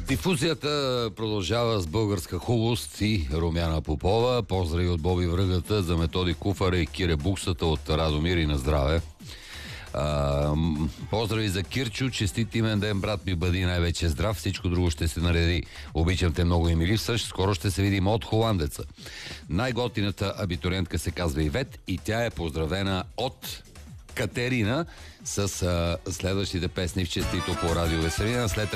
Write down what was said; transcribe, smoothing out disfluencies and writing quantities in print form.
Дифузията продължава с българска хубост и Румяна Попова. Поздрави от Боби Връгата за Методи Куфара и Кире Буксата от Радомир и на здраве. Поздрави за Кирчо, честит имен ден, брат ми, бъди най-вече здрав, всичко друго ще се нареди. Обичам те много и ми липсваш, скоро ще се видим от холандеца. Най-готината абитуриентка се казва Ивет и тя е поздравена от Катерина с следващите песни в честито по радио Веселина. След